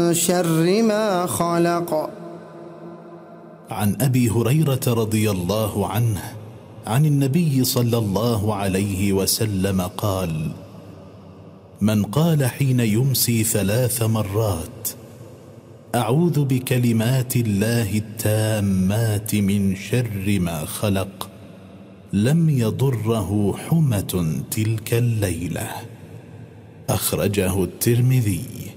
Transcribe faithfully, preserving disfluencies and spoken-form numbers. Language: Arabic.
شر ما خلق. عن أبي هريرة رضي الله عنه عن النبي صلى الله عليه وسلم قال: من قال حين يمسي ثلاث مرات: أعوذ بكلمات الله التامات من شر ما خلق، لم يضره حمة تلك الليلة. أخرجه الترمذي.